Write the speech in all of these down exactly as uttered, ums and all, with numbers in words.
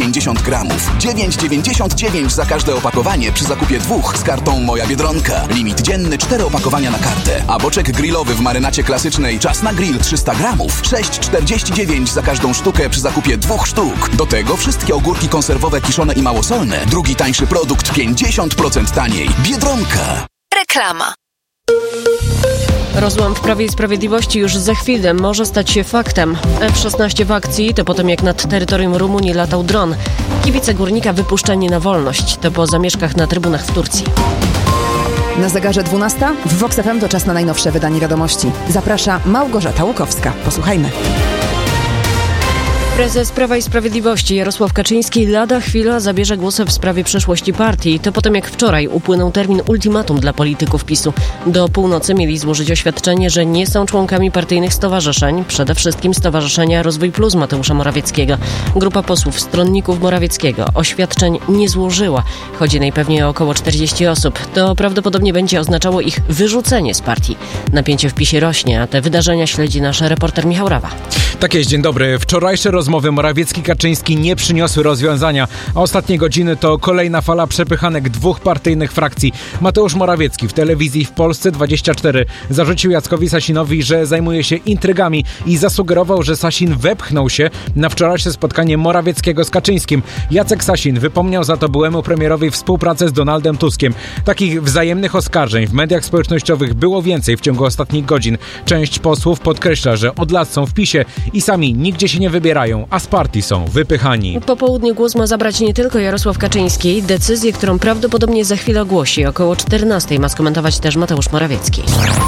pięćdziesiąt gramów. dziewięć dziewięćdziesiąt dziewięć za każde opakowanie przy zakupie dwóch z kartą Moja Biedronka. Limit dzienny cztery opakowania na kartę. A boczek grillowy w marynacie klasycznej Czas na grill trzysta gramów. sześć czterdzieści dziewięć za każdą sztukę przy zakupie dwóch sztuk. Do tego wszystkie ogórki konserwowe kiszone i małosolne. Drugi tańszy produkt pięćdziesiąt procent taniej. Biedronka. Reklama. Rozłam w Prawie i Sprawiedliwości już za chwilę może stać się faktem. F szesnaście w akcji to potem jak nad terytorium Rumunii latał dron. Kibice Górnika wypuszczeni na wolność. To po zamieszkach na trybunach w Turcji. Na zegarze dwunasta w Vox F M to czas na najnowsze wydanie wiadomości. Zaprasza Małgorzata Łukowska. Posłuchajmy. Prezes Prawa i Sprawiedliwości Jarosław Kaczyński lada chwila zabierze głos w sprawie przeszłości partii. To potem jak wczoraj upłynął termin ultimatum dla polityków PiSu. Do północy mieli złożyć oświadczenie, że nie są członkami partyjnych stowarzyszeń, przede wszystkim Stowarzyszenia Rozwój Plus Mateusza Morawieckiego. Grupa posłów stronników Morawieckiego oświadczeń nie złożyła. Chodzi najpewniej o około czterdzieści osób. To prawdopodobnie będzie oznaczało ich wyrzucenie z partii. Napięcie w PiSie rośnie, a te wydarzenia śledzi nasz reporter Michał Rawa. Tak jest, dzień dobry. Wczorajsze rozmowy Morawiecki-Kaczyński nie przyniosły rozwiązania, a ostatnie godziny to kolejna fala przepychanek dwóch partyjnych frakcji. Mateusz Morawiecki w telewizji w Polsce dwadzieścia cztery zarzucił Jackowi Sasinowi, że zajmuje się intrygami i zasugerował, że Sasin wepchnął się na wczorajsze spotkanie Morawieckiego z Kaczyńskim. Jacek Sasin wypomniał za to byłemu premierowi współpracę z Donaldem Tuskiem. Takich wzajemnych oskarżeń w mediach społecznościowych było więcej w ciągu ostatnich godzin. Część posłów podkreśla, że od lat są w PiSie i sami nigdzie się nie wybierają, a z partii są wypychani. Po południu głos ma zabrać nie tylko Jarosław Kaczyński. Decyzję, którą prawdopodobnie za chwilę ogłosi. Około czternastej ma skomentować też Mateusz Morawiecki.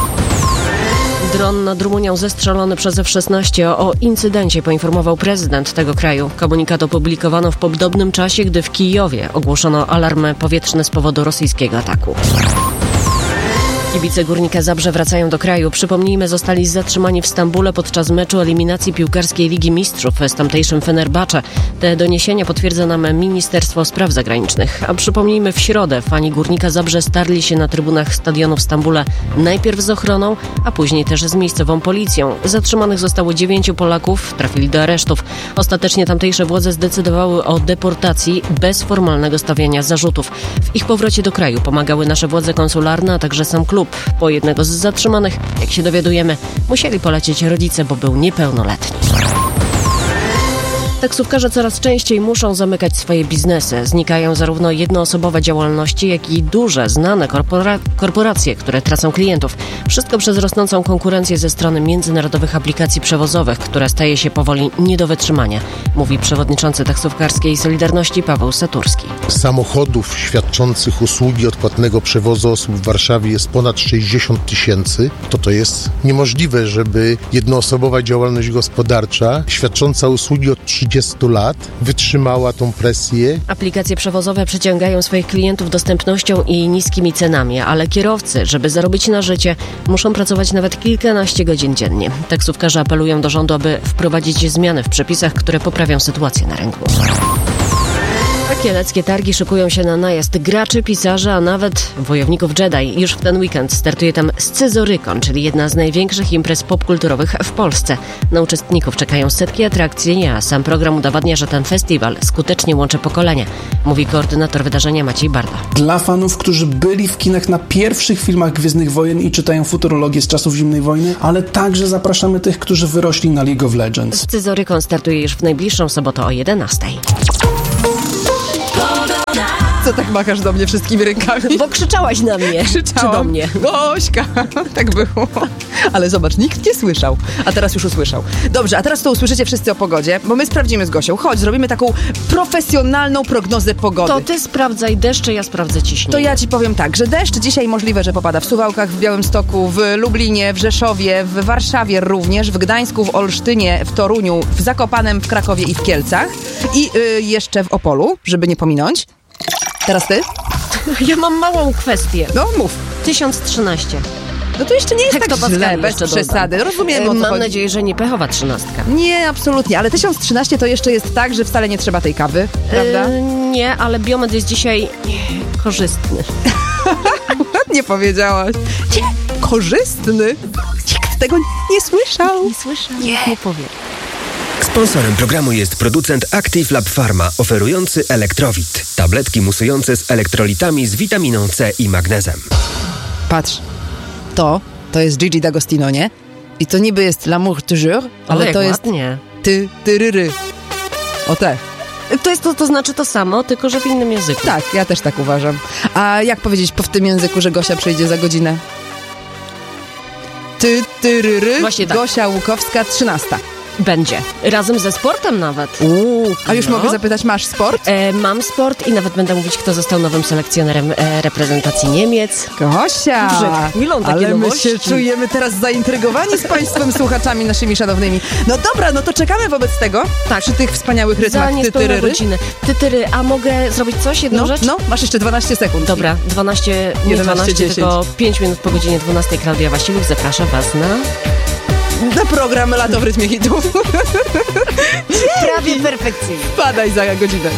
Dron nad Rumunią zestrzelony przez F szesnaście. O incydencie poinformował prezydent tego kraju. Komunikat opublikowano w podobnym czasie, gdy w Kijowie ogłoszono alarm powietrzny z powodu rosyjskiego ataku. Kibice Górnika Zabrze wracają do kraju. Przypomnijmy, zostali zatrzymani w Stambule podczas meczu eliminacji piłkarskiej Ligi Mistrzów z tamtejszym Fenerbahce. Te doniesienia potwierdza nam Ministerstwo Spraw Zagranicznych. A przypomnijmy, w środę fani Górnika Zabrze starli się na trybunach stadionu w Stambule najpierw z ochroną, a później też z miejscową policją. Zatrzymanych zostało dziewięciu Polaków, trafili do aresztów. Ostatecznie tamtejsze władze zdecydowały o deportacji bez formalnego stawiania zarzutów. W ich powrocie do kraju pomagały nasze władze konsularne, a także sam klub. Po jednego z zatrzymanych, jak się dowiadujemy, musieli polecieć rodzice, bo był niepełnoletni. Taksówkarze coraz częściej muszą zamykać swoje biznesy. Znikają zarówno jednoosobowe działalności, jak i duże, znane korpora- korporacje, które tracą klientów. Wszystko przez rosnącą konkurencję ze strony międzynarodowych aplikacji przewozowych, która staje się powoli nie do wytrzymania, mówi przewodniczący taksówkarskiej Solidarności Paweł Saturski. Samochodów świadczących usługi odpłatnego przewozu osób w Warszawie jest ponad sześćdziesiąt tysięcy. To to jest niemożliwe, żeby jednoosobowa działalność gospodarcza świadcząca usługi od trzydziestu lat wytrzymała tą presję. Aplikacje przewozowe przyciągają swoich klientów dostępnością i niskimi cenami, ale kierowcy, żeby zarobić na życie, muszą pracować nawet kilkanaście godzin dziennie. Taksówkarze apelują do rządu, aby wprowadzić zmiany w przepisach, które poprawią sytuację na rynku. Kieleckie targi szykują się na najazd graczy, pisarzy, a nawet wojowników Jedi. Już w ten weekend startuje tam Scyzorykon, czyli jedna z największych imprez popkulturowych w Polsce. Na uczestników czekają setki atrakcji, a sam program udowadnia, że ten festiwal skutecznie łączy pokolenia, mówi koordynator wydarzenia Maciej Barda. Dla fanów, którzy byli w kinach na pierwszych filmach Gwiezdnych Wojen i czytają futurologię z czasów Zimnej Wojny, ale także zapraszamy tych, którzy wyrośli na League of Legends. Scyzorykon startuje już w najbliższą sobotę o jedenastej. Co tak machasz do mnie wszystkimi rękami? Bo krzyczałaś na mnie. Krzyczałam. Czy do mnie? Gośka. Tak było. Ale zobacz, nikt nie słyszał. A teraz już usłyszał. Dobrze, a teraz to usłyszycie wszyscy o pogodzie, bo my sprawdzimy z Gosią. Chodź, zrobimy taką profesjonalną prognozę pogody. To ty sprawdzaj deszcze, ja sprawdzę ciśnienie. To ja ci powiem tak, że deszcz dzisiaj możliwe, że popada w Suwałkach, w Białymstoku, w Lublinie, w Rzeszowie, w Warszawie również, w Gdańsku, w Olsztynie, w Toruniu, w Zakopanem, w Krakowie i w Kielcach. I y, jeszcze w Opolu, żeby nie pominąć. Teraz ty? Ja mam małą kwestię. No, mów. tysiąc trzynaście. No to jeszcze nie jest tak, tak źle, bez przesady. Dodam. Rozumiem, o co Mam chodzi. nadzieję, że nie pechowa trzynastka. Nie, absolutnie, ale tysiąc trzynaście to jeszcze jest tak, że wcale nie trzeba tej kawy, prawda? Yy, nie, ale biomed jest dzisiaj korzystny. Nie powiedziałaś. Nie, korzystny? Nikt tego nie słyszał. Nie słyszał, nie, nie powie. Sponsorem programu jest producent Active Lab Pharma, oferujący Elektrowit. Tabletki musujące z elektrolitami z witaminą C i magnezem. Patrz, to, to jest Gigi D'Agostino, nie? I to niby jest L'amour toujours, ale jak to jest ładnie. ty, tyryry. O te. To jest to, to znaczy to samo, tylko że w innym języku. Tak, ja też tak uważam. A jak powiedzieć po w tym języku, że Gosia przyjdzie za godzinę? Ty, tyryry, Właśnie tak. Gosia Łukowska, trzynasta. Będzie. Razem ze sportem nawet. Uuu, a już No. mogę zapytać, masz sport? E, mam sport i nawet będę mówić, kto został nowym selekcjonerem e, reprezentacji Niemiec. Gosia! Przed chwilą takie Ale my nowości. się czujemy teraz zaintrygowani z państwem słuchaczami naszymi szanownymi. No dobra, no to czekamy wobec tego, Tak. przy tych wspaniałych Za rytmach niespełna tytyryry. godzinę. Tytyry, a mogę zrobić coś, jedną No, rzecz? no, masz jeszcze dwanaście sekund. Dobra, dwanaście, nie jedenaście, dwanaście, dziesięć. tylko pięć minut po godzinie dwunastej. Klaudia Wasiluk zaprasza Was na... Na program Lato w rytmie hitów. Prawie perfekcyjnie. Padaj za godzinę.